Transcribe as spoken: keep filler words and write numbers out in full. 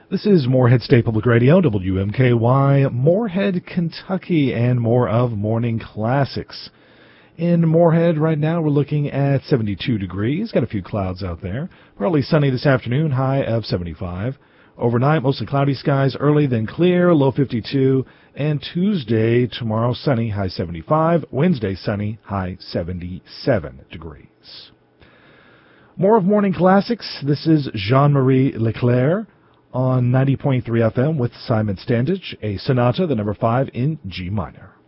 This is Moorhead State Public Radio, W M K Y, Moorhead, Kentucky, and more of Morning Classics. In Moorhead right now, we're looking at seventy-two degrees. Got a few clouds out there. Partly sunny this afternoon, high of seventy-five. Overnight, mostly cloudy skies, early then clear, low fifty-two. And Tuesday, tomorrow, sunny, high seventy-five. Wednesday, sunny, high seventy-seven degrees. More of Morning Classics. This is Jean-Marie Leclerc on ninety point three F M with Simon Standage, a sonata, the number five in G minor.